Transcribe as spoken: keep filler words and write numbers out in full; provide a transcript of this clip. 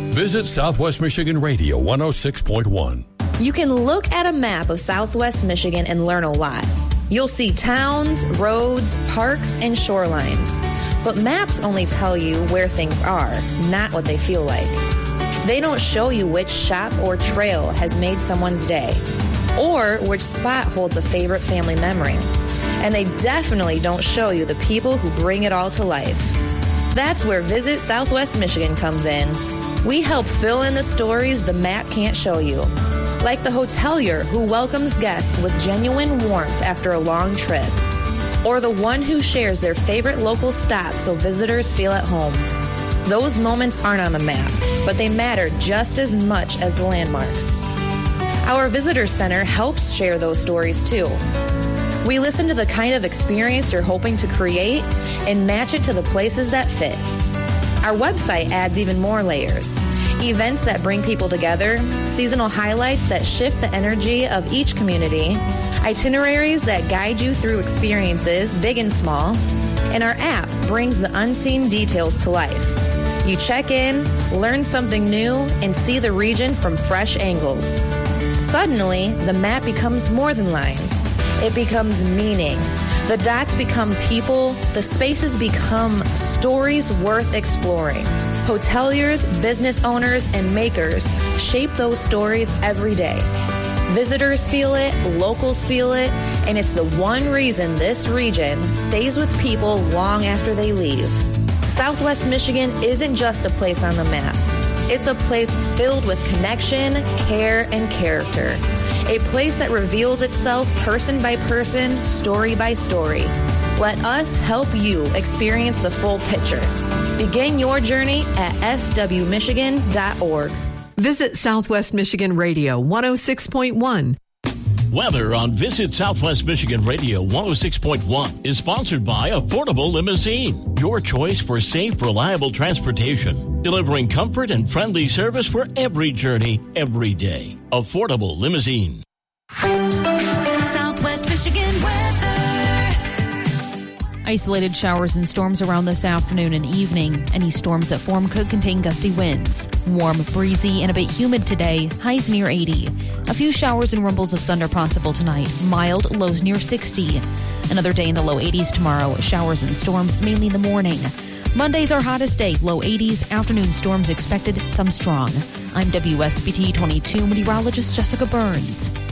Visit Southwest Michigan Radio one oh six point one. You can look at a map of Southwest Michigan and learn a lot. You'll see towns, roads, parks, and shorelines. But maps only tell you where things are, not what they feel like. They don't show you which shop or trail has made someone's day, or which spot holds a favorite family memory. And they definitely don't show you the people who bring it all to life. That's where Visit Southwest Michigan comes in. We help fill in the stories the map can't show you. Like the hotelier who welcomes guests with genuine warmth after a long trip. Or the one who shares their favorite local stop so visitors feel at home. Those moments aren't on the map, but they matter just as much as the landmarks. Our Visitor Center helps share those stories too. We listen to the kind of experience you're hoping to create and match it to the places that fit. Our website adds even more layers. Events that bring people together, seasonal highlights that shift the energy of each community, itineraries that guide you through experiences, big and small, and our app brings the unseen details to life. You check in, learn something new, and see the region from fresh angles. Suddenly, the map becomes more than lines. It becomes meaning. The dots become people. The spaces become stories worth exploring. Hoteliers, business owners, and makers shape those stories every day. Visitors feel it, locals feel it, and it's the one reason this region stays with people long after they leave. Southwest Michigan isn't just a place on the map. It's a place filled with connection, care, and character. A place that reveals itself person by person, story by story. Let us help you experience the full picture. Begin your journey at s w michigan dot org. Visit Southwest Michigan Radio one oh six point one. Weather on Visit Southwest Michigan Radio one oh six point one is sponsored by Affordable Limousine, your choice for safe, reliable transportation, delivering comfort and friendly service for every journey, every day. Affordable Limousine. Southwest Michigan weather. Isolated showers and storms around this afternoon and evening. Any storms that form could contain gusty winds. Warm, breezy, and a bit humid today. Highs near eighty. A few showers and rumbles of thunder possible tonight. Mild, lows near sixty. Another day in the low eighties tomorrow. Showers and storms mainly in the morning. Monday's our hottest day. Low eighties. Afternoon storms expected, some strong. I'm W S B T twenty-two meteorologist Jessica Burns.